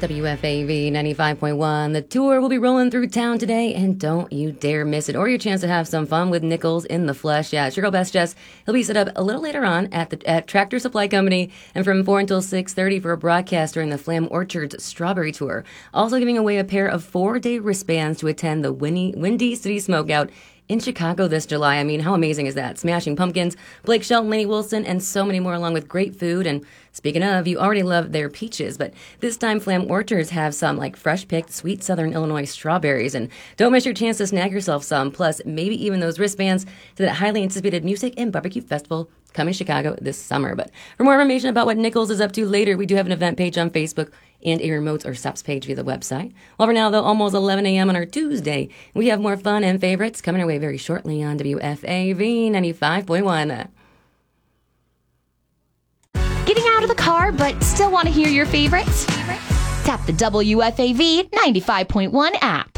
WFAV 95.1. The tour will be rolling through town today, and don't you dare miss it, or your chance to have some fun with Nichols in the flesh. Yeah, it's your girl Best Jess. He'll be set up a little later on at Tractor Supply Company, and from 4 until 6:30 for a broadcast during the Flam Orchards Strawberry Tour. Also giving away a pair of 4-day wristbands to attend the Windy City Smokeout in Chicago this July. I mean, how amazing is that? Smashing Pumpkins, Blake Shelton, Lainey Wilson, and so many more, along with great food. And speaking of, you already love their peaches, but this time Flam Orchards have some like fresh picked sweet Southern Illinois strawberries. And don't miss your chance to snag yourself some, plus maybe even those wristbands to that highly anticipated music and barbecue festival coming to Chicago this summer. But for more information about what Nichols is up to later, we do have an event page on Facebook and a remotes or stops page via the website. Well, for now, though, almost 11 a.m. on our Tuesday, we have more fun and favorites coming our way very shortly on WFAV 95.1. Getting out of the car but still want to hear your favorites? Tap the WFAV 95.1 app.